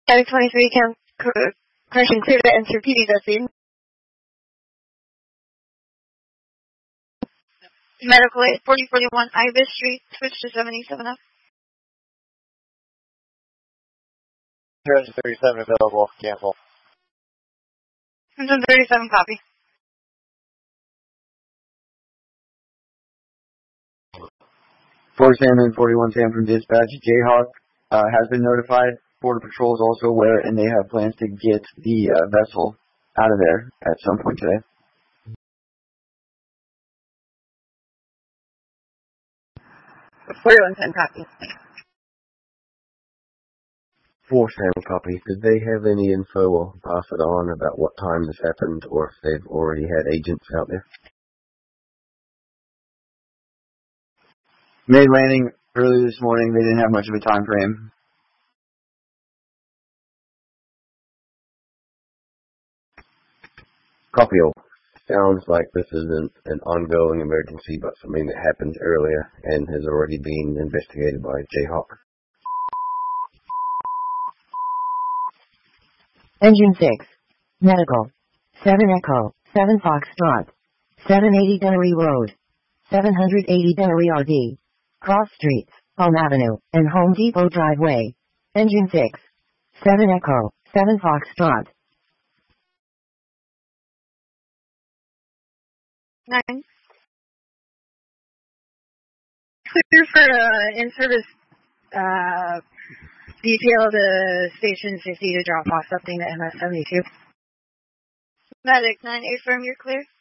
Static 23 can correction clear to enter PD testing. Medical 8, 4041 Ibis Street, switch to 77F. 37 available, cancel. 137 copy. 4 Sam and 41 Sam from dispatch. Jayhawk has been notified. Border Patrol is also aware, and they have plans to get the vessel out of there at some point today. Forty-one Sam copy. 4 Sam copy. Did they have any info or pass it on about what time this happened, or if they've already had agents out there? Made landing early this morning. They didn't have much of a time frame. Copy all. Sounds like this isn't an ongoing emergency, but something that happened earlier and has already been investigated by Jayhawk. Engine 6. Medical. 7 Echo. 7 Foxtrot. 780 Dunnery Road. 780 Dunnery RD. Cross Streets, Palm Avenue, and Home Depot Driveway. Engine 6. 7 Echo. 7 Foxtrot. 9. Clear for in-service detail to Station 50 to drop off something to MS-72. Medic 9, affirm you're clear.